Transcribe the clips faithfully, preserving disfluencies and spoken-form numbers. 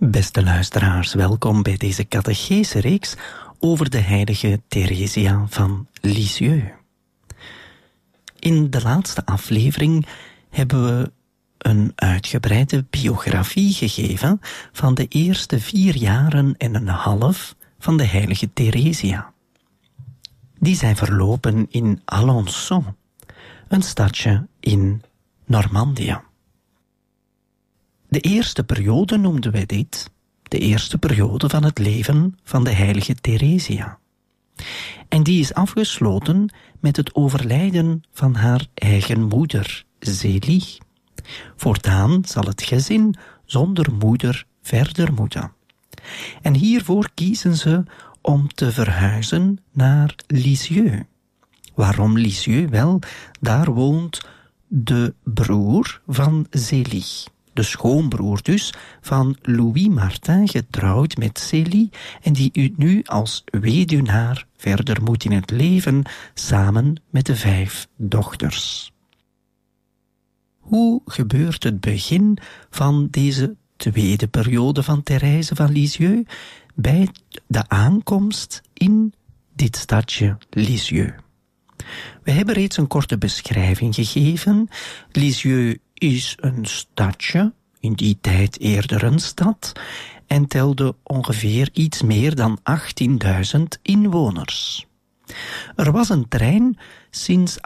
Beste luisteraars, welkom bij deze catechese-reeks over de heilige Theresia van Lisieux. In de laatste aflevering hebben we een uitgebreide biografie gegeven van de eerste vier jaren en een half van de heilige Theresia. Die zijn verlopen in Alençon, een stadje in Normandië. De eerste periode noemden wij dit, de eerste periode van het leven van de heilige Theresia. En die is afgesloten met het overlijden van haar eigen moeder, Zélie. Voortaan zal het gezin zonder moeder verder moeten. En hiervoor kiezen ze om te verhuizen naar Lisieux. Waarom Lisieux? Wel, daar woont de broer van Zélie. De schoonbroer dus van Louis Martin, getrouwd met Célie, en die u nu als weduwnaar verder moet in het leven, samen met de vijf dochters. Hoe gebeurt het begin van deze tweede periode van Thérèse van Lisieux bij de aankomst in dit stadje Lisieux? We hebben reeds een korte beschrijving gegeven. Lisieux is een stadje, in die tijd eerder een stad, en telde ongeveer iets meer dan achttienduizend inwoners. Er was een trein sinds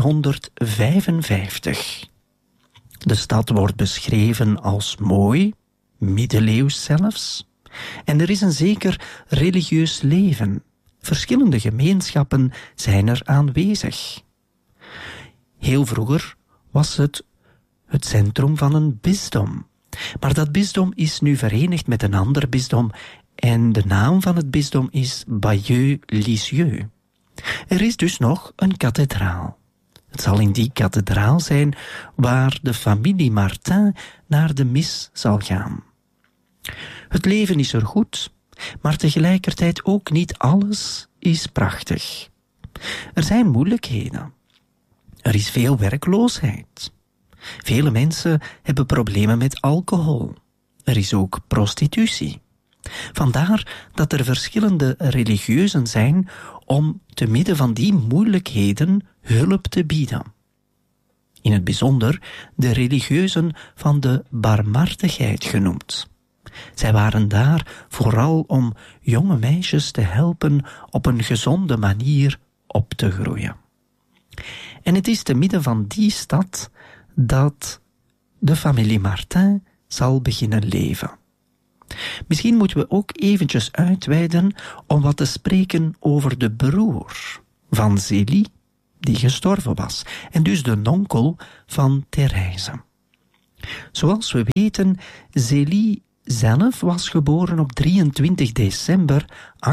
achttienhonderdvijfenvijftig. De stad wordt beschreven als mooi, middeleeuws zelfs, en er is een zeker religieus leven. Verschillende gemeenschappen zijn er aanwezig. Heel vroeger was het het centrum van een bisdom. Maar dat bisdom is nu verenigd met een ander bisdom en de naam van het bisdom is Bayeux-Lisieux. Er is dus nog een kathedraal. Het zal in die kathedraal zijn waar de familie Martin naar de mis zal gaan. Het leven is er goed, maar tegelijkertijd ook niet alles is prachtig. Er zijn moeilijkheden. Er is veel werkloosheid. Vele mensen hebben problemen met alcohol. Er is ook prostitutie. Vandaar dat er verschillende religieuzen zijn om te midden van die moeilijkheden hulp te bieden. In het bijzonder de religieuzen van de barmhartigheid genoemd. Zij waren daar vooral om jonge meisjes te helpen op een gezonde manier op te groeien. En het is te midden van die stad dat de familie Martin zal beginnen leven. Misschien moeten we ook eventjes uitweiden om wat te spreken over de broer van Zélie, die gestorven was, en dus de nonkel van Thérèse. Zoals we weten, Zélie zelf was geboren op drieëntwintig december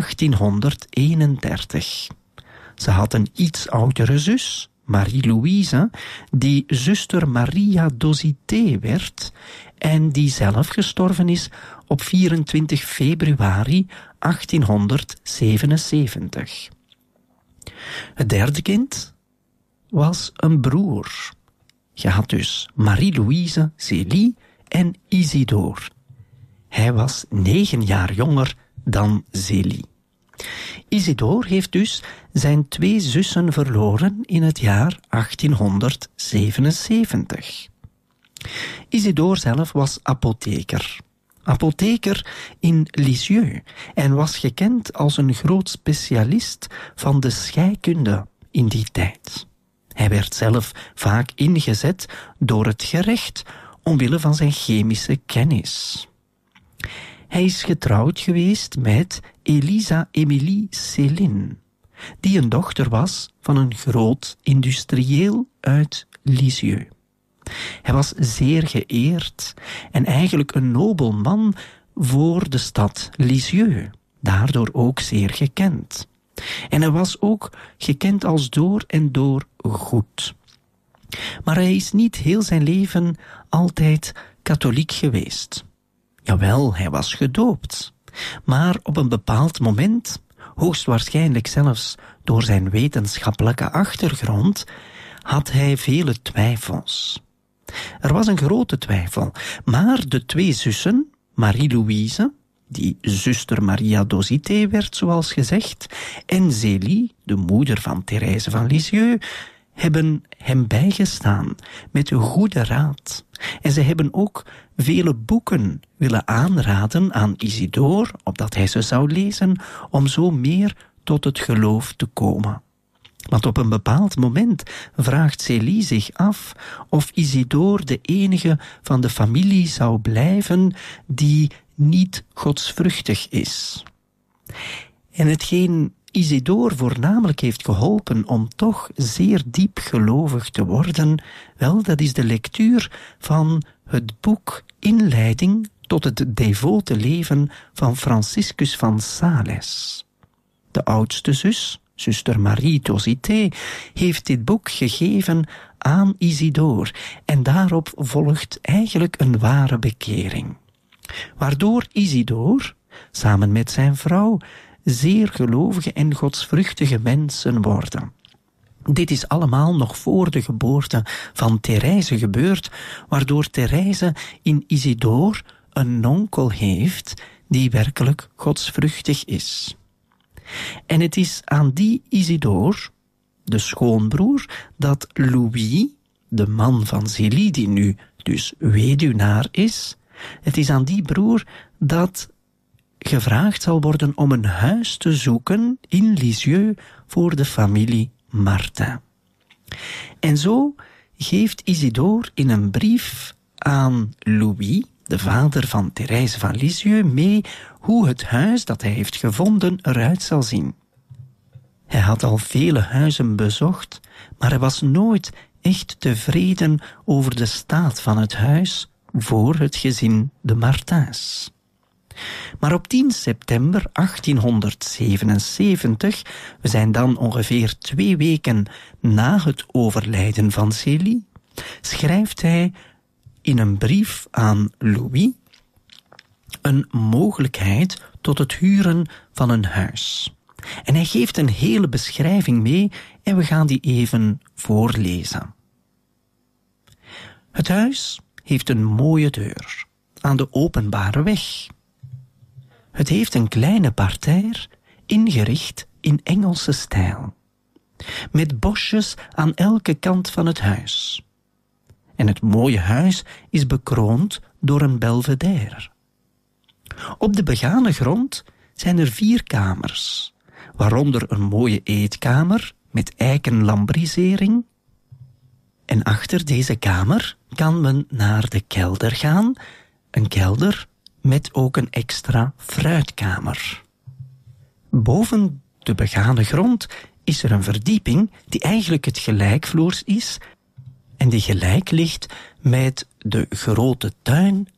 achttienhonderdeenendertig. Ze had een iets oudere zus, Marie-Louise, die zuster Maria d'Osité werd en die zelf gestorven is op vierentwintig februari achttienhonderdzevenenzeventig. Het derde kind was een broer. Je had dus Marie-Louise, Zélie en Isidore. Hij was negen jaar jonger dan Zélie. Isidore heeft dus zijn twee zussen verloren in het jaar achttienhonderdzevenenzeventig. Isidore zelf was apotheker. Apotheker in Lisieux en was gekend als een groot specialist van de scheikunde in die tijd. Hij werd zelf vaak ingezet door het gerecht omwille van zijn chemische kennis. Hij is getrouwd geweest met Elisa Emilie Céline, die een dochter was van een groot industrieel uit Lisieux. Hij was zeer geëerd en eigenlijk een nobel man voor de stad Lisieux, daardoor ook zeer gekend. En hij was ook gekend als door en door goed. Maar hij is niet heel zijn leven altijd katholiek geweest. Jawel, hij was gedoopt. Maar op een bepaald moment, hoogstwaarschijnlijk zelfs door zijn wetenschappelijke achtergrond, had hij vele twijfels. Er was een grote twijfel, maar de twee zussen, Marie-Louise, die zuster Maria d'Ausité werd, zoals gezegd, en Zélie, de moeder van Thérèse van Lisieux, hebben hem bijgestaan met een goede raad. En ze hebben ook vele boeken willen aanraden aan Isidore, opdat hij ze zou lezen, om zo meer tot het geloof te komen. Want op een bepaald moment vraagt Zélie zich af of Isidore de enige van de familie zou blijven die niet godsvruchtig is. En hetgeen Isidore voornamelijk heeft geholpen om toch zeer diep gelovig te worden, wel, dat is de lectuur van het boek Inleiding tot het devote leven van Franciscus van Sales. De oudste zus, zuster Marie d'Ausité, heeft dit boek gegeven aan Isidore en daarop volgt eigenlijk een ware bekering. Waardoor Isidore, samen met zijn vrouw, zeer gelovige en godsvruchtige mensen worden. Dit is allemaal nog voor de geboorte van Thérèse gebeurd, waardoor Thérèse in Isidore een onkel heeft die werkelijk godsvruchtig is. En het is aan die Isidore, de schoonbroer, dat Louis, de man van Zélie, die nu dus weduwnaar is, het is aan die broer dat gevraagd zal worden om een huis te zoeken in Lisieux voor de familie Martin. En zo geeft Isidore in een brief aan Louis, de vader van Thérèse van Lisieux, mee hoe het huis dat hij heeft gevonden eruit zal zien. Hij had al vele huizen bezocht, maar hij was nooit echt tevreden over de staat van het huis voor het gezin de Martins. Maar op tien september achttienhonderdzevenenzeventig, we zijn dan ongeveer twee weken na het overlijden van Zélie, schrijft hij in een brief aan Louis een mogelijkheid tot het huren van een huis. En hij geeft een hele beschrijving mee en we gaan die even voorlezen. Het huis heeft een mooie deur aan de openbare weg. Het heeft een kleine parterre ingericht in Engelse stijl, met bosjes aan elke kant van het huis. En het mooie huis is bekroond door een belvédère. Op de begane grond zijn er vier kamers, waaronder een mooie eetkamer met eiken lambrisering. En achter deze kamer kan men naar de kelder gaan, een kelder met ook een extra fruitkamer. Boven de begane grond is er een verdieping die eigenlijk het gelijkvloers is en die gelijk ligt met de grote tuin